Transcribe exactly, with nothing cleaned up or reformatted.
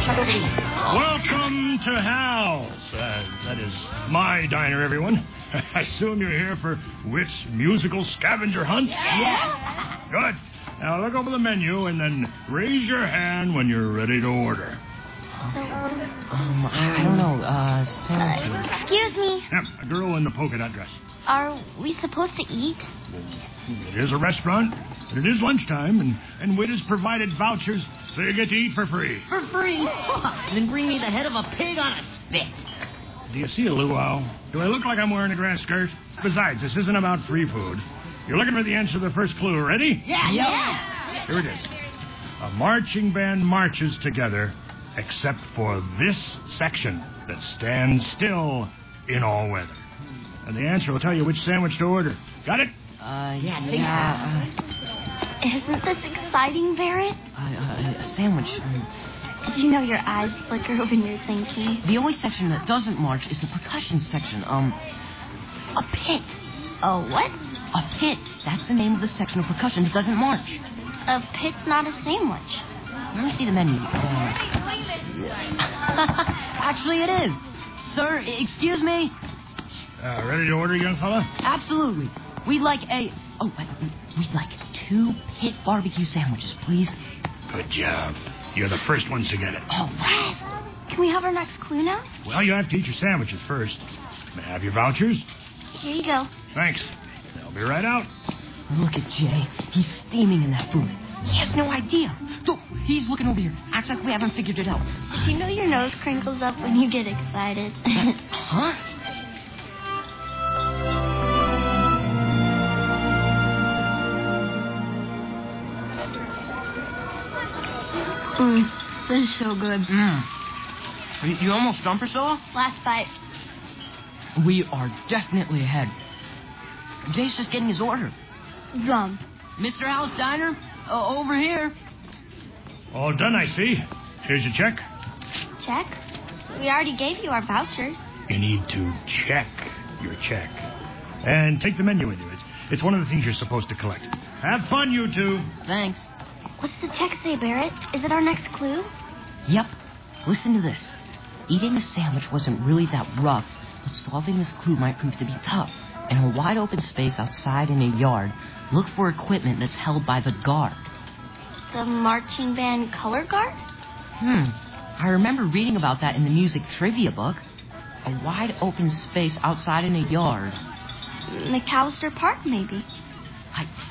Welcome to Hal's. Uh, that is my diner, everyone. I assume you're here for Wit's musical scavenger hunt? Yes. Good. Now look over the menu and then raise your hand when you're ready to order. Um, I don't know. Uh, sandwiches. Uh, excuse me. Yeah, a girl in the polka dot dress. Are we supposed to eat? It is a restaurant, and it is lunchtime, and, and Wit has provided vouchers so you get to eat for free. For free? Then bring me the head of a pig on a spit. Do you see a luau? Do I look like I'm wearing a grass skirt? Besides, this isn't about free food. You're looking for the answer to the first clue. Ready? Yeah, yeah. Here it is. A marching band marches together, except for this section that stands still in all weather. And the answer will tell you which sandwich to order. Got it? Uh, yeah, yeah. Uh, Isn't this exciting, Barrett? Uh, uh, a sandwich. Um, Did you know your eyes flicker when you're thinking? the only section that doesn't march is the percussion section. Um, a pit. A what? A pit. That's the name of the section of percussion that doesn't march. A pit's not a sandwich. Let me see the menu. Uh, Actually, it is. Sir, excuse me? Uh, ready to order, young fella? Absolutely. We'd like a... Oh, wait, we'd like two pit barbecue sandwiches, please. Good job. You're the first ones to get it. All right. Can we have our next clue now? Well, you have to eat your sandwiches first. May I have your vouchers? Here you go. Thanks. They'll be right out. Look at Jay. He's steaming in that booth. He has no idea. Look, he's looking over here. Acts like we haven't figured it out. Did you know your nose crinkles up when you get excited? Huh? Mmm, this is so good. Mmm. You, you almost done, Priscilla? Last bite. We are definitely ahead. Jay's just getting his order. Jump. Mister House Diner, uh, over here. All done, I see. Here's your check. Check? We already gave you our vouchers. You need to check your check. And take the menu with you. It's, it's one of the things you're supposed to collect. Have fun, you two. Thanks. What's the check say, Barrett? Is it our next clue? Yep. Listen to this. Eating a sandwich wasn't really that rough, but solving this clue might prove to be tough. In a wide open space outside in a yard, look for equipment that's held by the guard. The marching band color guard? Hmm. I remember reading about that in the music trivia book. A wide open space outside in a yard. McAllister Park, maybe. I